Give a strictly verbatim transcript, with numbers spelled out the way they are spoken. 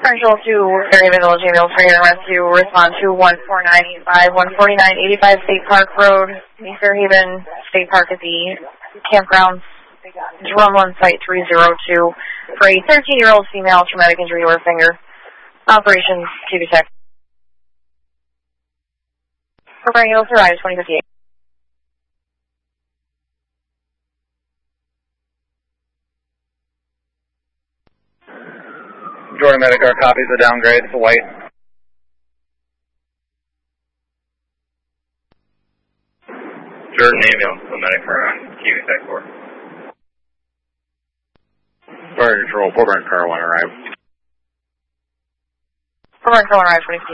Marshal to Fairhaven Village Ambulance for your rescue. Respond to one four nine eight five, one forty-nine eighty-five State Park Road, Fairhaven State Park at the campgrounds. Drum one site three zero two for a thirteen-year-old female traumatic injury to her finger. Operations T V Tech. Program Ambulance arrives twenty fifty-eight. Jordan Medicare copies the downgrade to white. Jordan Ambulance to Medicare on T V Tech four. Fire Control, Port Barn Car one arrived. Port Barn Car one arrived twenty fifty-eight.